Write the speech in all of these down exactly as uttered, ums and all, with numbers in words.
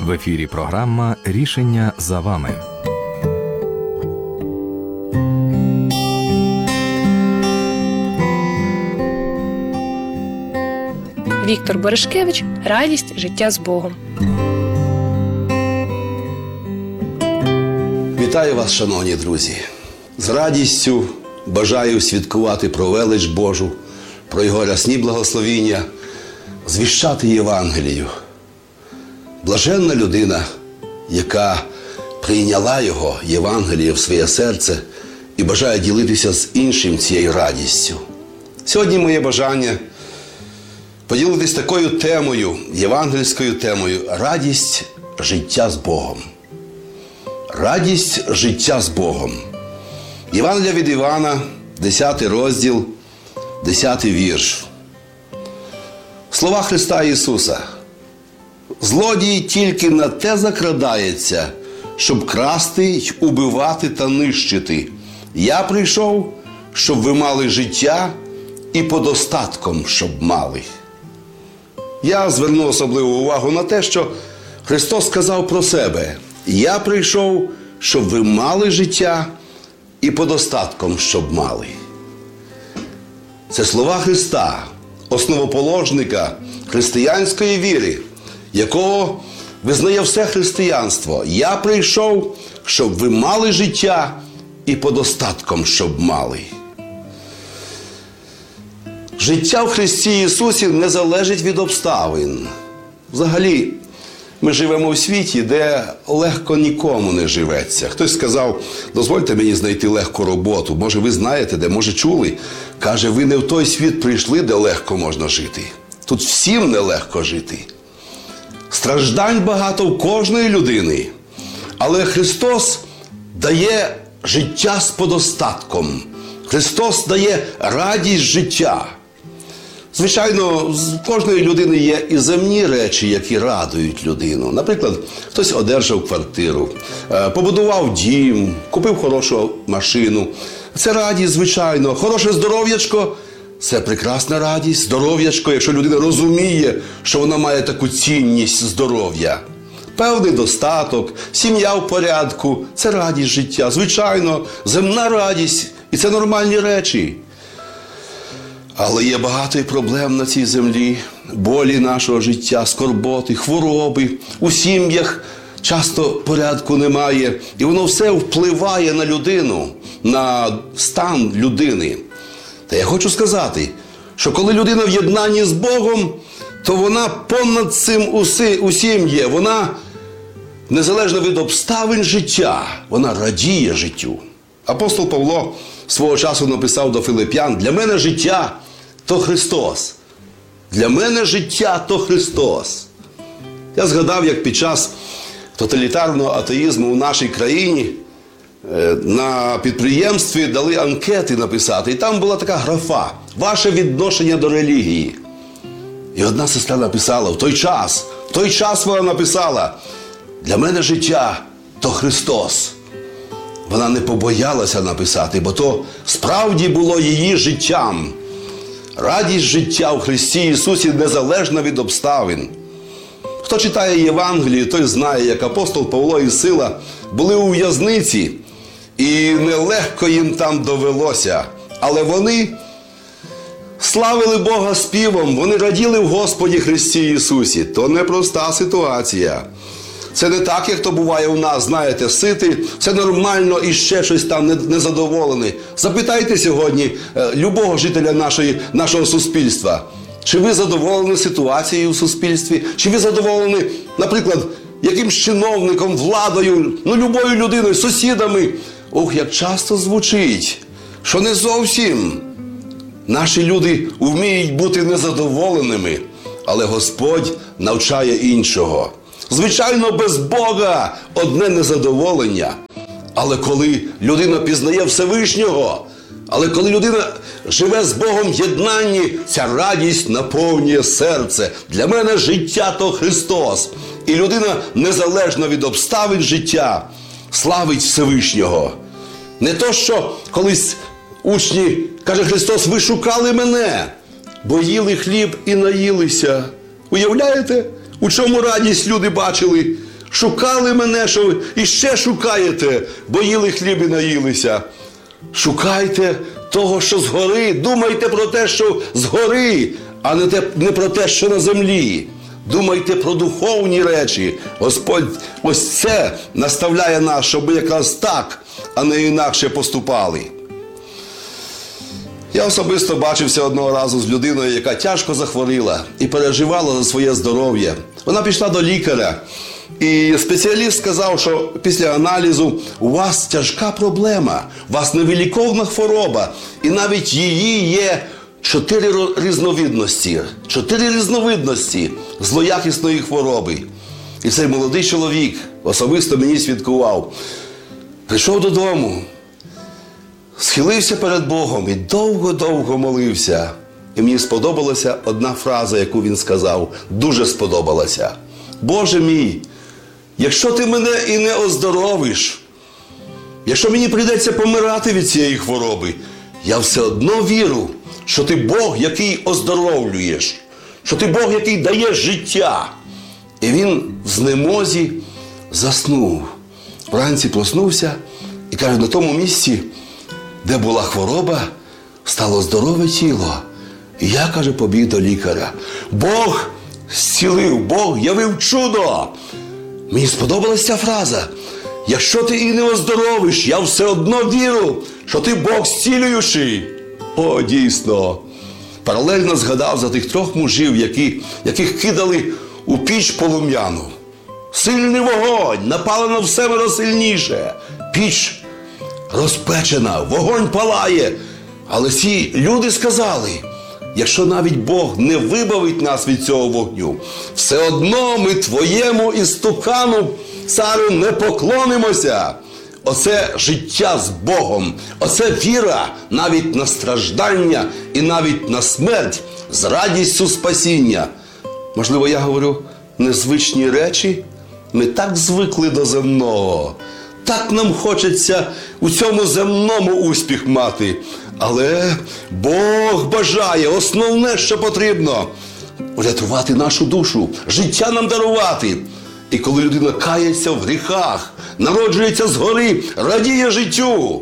В ефірі програма «Рішення за вами». Віктор Боришкевич «Радість життя з Богом». Вітаю вас, шановні друзі! З радістю бажаю свідкувати про велич Божу, про Його рясні благословіння, звіщати Євангелію. Блаженна людина, яка прийняла Його, Євангеліє, в своє серце і бажає ділитися з іншим цією радістю. Сьогодні моє бажання поділитись такою темою, євангельською темою – радість життя з Богом. Радість життя з Богом. Євангелія від Івана, десятий розділ, десятий вірш. Слова Христа Ісуса. «Злодій тільки на те закрадається, щоб красти й убивати та нищити. Я прийшов, щоб ви мали життя і подостатком, щоб мали». Я зверну особливу увагу на те, що Христос сказав про себе. «Я прийшов, щоб ви мали життя і подостатком, щоб мали». Це слова Христа, основоположника християнської віри, якого визнає все християнство. «Я прийшов, щоб ви мали життя і подостатком, щоб мали». Життя в Христі Ісусі не залежить від обставин. Взагалі, ми живемо в світі, де легко нікому не живеться. Хтось сказав, дозвольте мені знайти легку роботу. Може, ви знаєте, де, може, чули. Каже, ви не в той світ прийшли, де легко можна жити. Тут всім нелегко жити. Страждань багато в кожної людини. Але Христос дає життя з подостатком. Христос дає радість життя. Звичайно, в кожної людини є і земні речі, які радують людину. Наприклад, хтось одержав квартиру, побудував дім, купив хорошу машину. Це радість, звичайно. Хороше здоров'ячко – це прекрасна радість. Здоров'ячко, якщо людина розуміє, що вона має таку цінність здоров'я. Певний достаток, сім'я в порядку – це радість життя. Звичайно, земна радість – і це нормальні речі. Але є багато і проблем на цій землі, болі нашого життя, скорботи, хвороби. У сім'ях часто порядку немає. І воно все впливає на людину, на стан людини. Та я хочу сказати, що коли людина в єднанні з Богом, то вона понад цим усім є. Вона, незалежно від обставин життя, вона радіє життю. Апостол Павло свого часу написав до Филип'ян: «Для мене життя – то Христос». Для мене життя – то Христос. Я згадав, як під час тоталітарного атеїзму в нашій країні на підприємстві дали анкети написати. І там була така графа «Ваше відношення до релігії». І одна сестра написала в той час, в той час вона написала: «Для мене життя – то Христос». Вона не побоялася написати, бо то справді було її життям. Радість життя в Христі Ісусі незалежна від обставин. Хто читає Євангелію, той знає, як апостол Павло і Сила були у в'язниці, і нелегко їм там довелося. Але вони славили Бога співом, вони раділи в Господі Христі Ісусі. То непроста ситуація. Це не так, як то буває у нас, знаєте, сити, це нормально і ще щось там незадоволений. Запитайте сьогодні любого жителя нашої, нашого суспільства, чи ви задоволені ситуацією в суспільстві, чи ви задоволені, наприклад, якимсь чиновником, владою, ну любою людиною, сусідами. Ох, як часто звучить, що не зовсім. Наші люди вміють бути незадоволеними, але Господь навчає іншого. Звичайно, без Бога одне незадоволення. Але коли людина пізнає Всевишнього, але коли людина живе з Богом в єднанні, ця радість наповнює серце. Для мене життя – то Христос. І людина, незалежно від обставин життя, славить Всевишнього. Не то, що колись учні, каже Христос, ви шукали мене, бо їли хліб і наїлися. Уявляєте, у чому радість люди бачили? Шукали мене, що ви і ще шукаєте, бо їли хліб і наїлися. Шукайте того, що згори, думайте про те, що згори, а не, те, не про те, що на землі. Думайте про духовні речі. Господь ось це наставляє нас, щоб ми якраз так, а не інакше поступали. Я особисто бачився одного разу з людиною, яка тяжко захворіла і переживала за своє здоров'я. Вона пішла до лікаря, і спеціаліст сказав, що після аналізу у вас тяжка проблема, у вас невиліковна хвороба, і навіть її є чотири різновидності, чотири різновидності злоякісної хвороби. І цей молодий чоловік особисто мені свідкував. Прийшов додому, схилився перед Богом і довго-довго молився. І мені сподобалася одна фраза, яку він сказав, дуже сподобалася. Боже мій, якщо ти мене і не оздоровиш, якщо мені прийдеться помирати від цієї хвороби, я все одно вірю, що ти Бог, який оздоровлюєш, що ти Бог, який дає життя. І він в знемозі заснув. Вранці проснувся і каже, на тому місці, де була хвороба, стало здорове тіло. І я, каже, побіг до лікаря. Бог зцілив, Бог явив чудо. Мені сподобалася ця фраза. Якщо ти і не оздоровиш, я все одно вірю, що ти Бог зцілюючий. О, дійсно. Паралельно згадав за тих трьох мужів, які, яких кидали у піч полум'яну. Сильний вогонь, напалено в семеро сильніше. Піч розпечена, вогонь палає. Але ці люди сказали, якщо навіть Бог не вибавить нас від цього вогню, все одно ми твоєму істукану, царю, не поклонимося. Оце життя з Богом, оце віра навіть на страждання і навіть на смерть з радістю спасіння. Можливо, я говорю незвичні речі? Ми так звикли до земного, так нам хочеться у цьому земному успіх мати. Але Бог бажає, основне, що потрібно – врятувати нашу душу, життя нам дарувати. І коли людина кається в гріхах, народжується згори, радіє життю.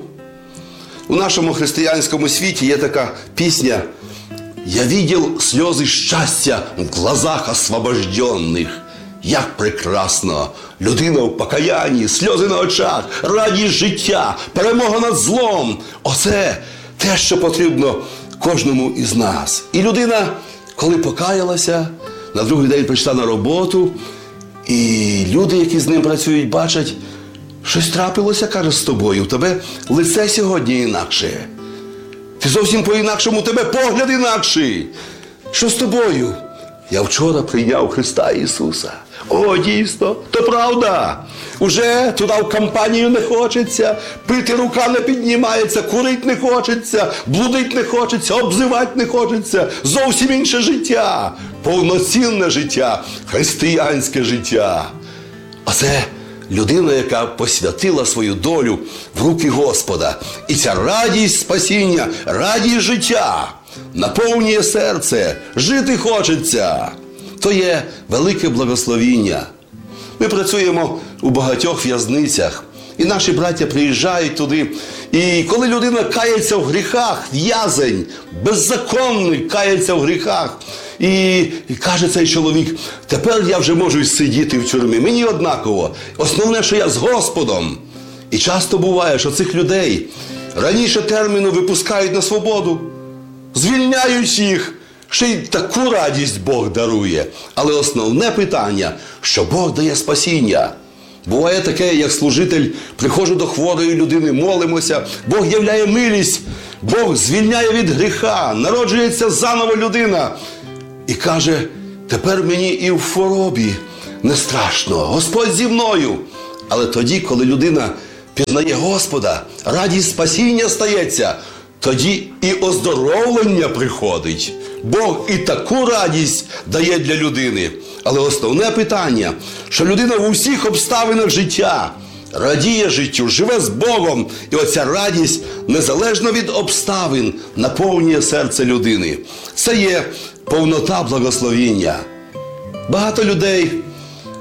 У нашому християнському світі є така пісня «Я видел сльози щастя в глазах освобожденних». Як прекрасно! Людина в покаянні, сльози на очах, радість життя, перемога над злом. Оце те, що потрібно кожному із нас. І людина, коли покаялася, на другий день прийшла на роботу, і люди, які з ним працюють, бачать, щось трапилося, каже, з тобою, у тебе лице сьогодні інакше. Ти зовсім по-інакшому, у тебе погляд інакший. Що з тобою? Я вчора прийняв Христа Ісуса. О, дійсно, то правда. Уже туди в компанію не хочеться, пити рука не піднімається, курить не хочеться, блудить не хочеться, обзивати не хочеться. Зовсім інше життя, повноцінне життя, християнське життя. А це людина, яка посвятила свою долю в руки Господа. І ця радість спасіння, радість життя наповнює серце, жити хочеться. То є велике благословіння. Ми працюємо у багатьох в'язницях, і наші браття приїжджають туди. І коли людина кається в гріхах, в'язень, беззаконний кається в гріхах, і, і каже цей чоловік, тепер я вже можу сидіти в тюрмі, мені однаково, основне, що я з Господом. І часто буває, що цих людей раніше терміну випускають на свободу, звільняють їх, ще й таку радість Бог дарує. Але основне питання, що Бог дає спасіння. Буває таке, як служитель, приходжу до хворої людини, молимося, Бог являє милість, Бог звільняє від гріха, народжується заново людина. І каже, тепер мені і в хворобі не страшно, Господь зі мною. Але тоді, коли людина пізнає Господа, радість спасіння стається, тоді і оздоровлення приходить. Бог і таку радість дає для людини. Але основне питання, що людина в усіх обставинах життя радіє життю, живе з Богом. І оця радість, незалежно від обставин, наповнює серце людини. Це є повнота благословіння. Багато людей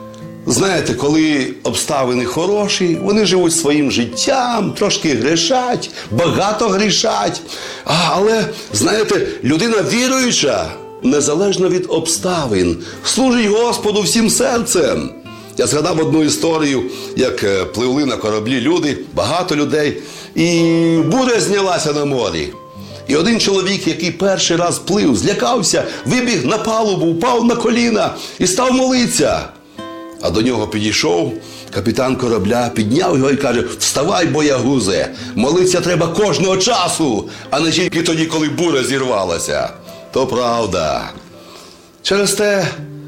Знаєте, коли обставини хороші, вони живуть своїм життям, трошки грішать, багато грішать. А, але, знаєте, людина віруюча, незалежно від обставин, служить Господу всім серцем. Я згадав одну історію, як пливли на кораблі люди, багато людей, і буря знялася на морі. І один чоловік, який перший раз плив, злякався, вибіг на палубу, упав на коліна і став молитися. А до нього підійшов капітан корабля, підняв його і каже: «Вставай, боягузе, молитися треба кожного часу, а не тільки тоді, коли буря зірвалася». То правда. Через те,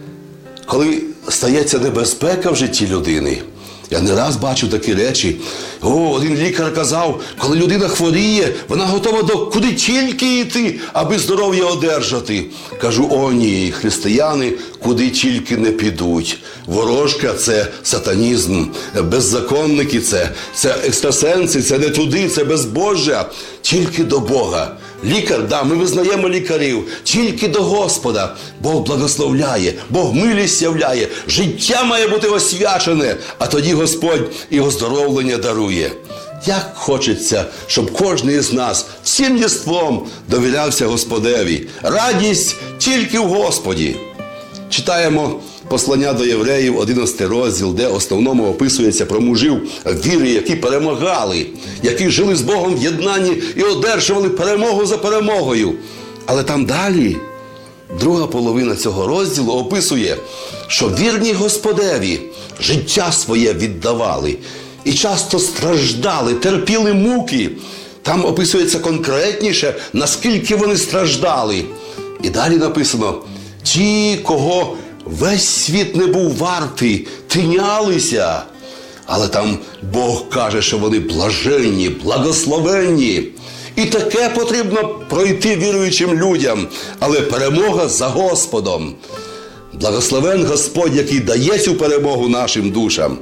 коли стається небезпека в житті людини, я не раз бачу такі речі. О, один лікар казав, коли людина хворіє, вона готова до куди тільки йти, аби здоров'я одержати. Кажу: о ні, християни куди тільки не підуть. Ворожка – це сатанізм, беззаконники – це, це екстрасенси, це не туди, це безбожжя. Тільки до Бога. Лікар, да, ми визнаємо лікарів, тільки до Господа. Бог благословляє, Бог милість являє, життя має бути освячене, а тоді Господь і оздоровлення дарує. Як хочеться, щоб кожен із нас всім єством довірявся Господеві. Радість тільки в Господі. Читаємо послання до євреїв, одинадцятий розділ, де в основному описується про мужів віри, які перемагали, які жили з Богом в єднанні і одержували перемогу за перемогою. Але там далі, друга половина цього розділу описує, що вірні Господеві життя своє віддавали і часто страждали, терпіли муки. Там описується конкретніше, наскільки вони страждали. І далі написано: ті, кого весь світ не був вартий, тинялися. Але там Бог каже, що вони блаженні, благословенні. І таке потрібно пройти віруючим людям. Але перемога за Господом. Благословен Господь, який дає цю перемогу нашим душам.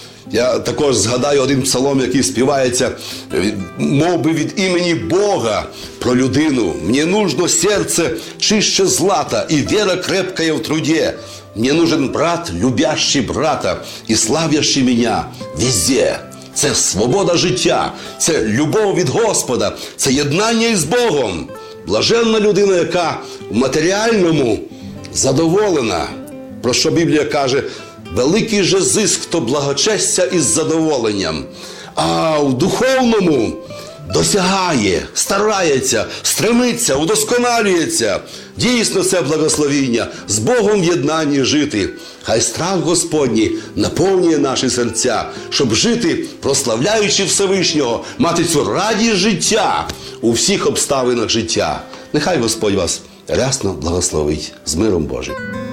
Я також згадаю один псалом, який співається мов би від імені Бога про людину. «Мне нужно сердце чище злата, и вера крепкая в труде. Мне нужен брат, любящий брата, и славящий меня везде». Це свобода життя, це любов від Господа, це єднання із Богом. Блаженна людина, яка в матеріальному задоволена. Про що Біблія каже: великий же зиск то благочестя із задоволенням. А в духовному досягає, старається, стремиться, удосконалюється. Дійсно, це благословіння з Богом в єднанні жити. Хай страх Господній наповнює наші серця, щоб жити, прославляючи Всевишнього, мати цю радість життя у всіх обставинах життя. Нехай Господь вас рясно благословить. З миром Божим.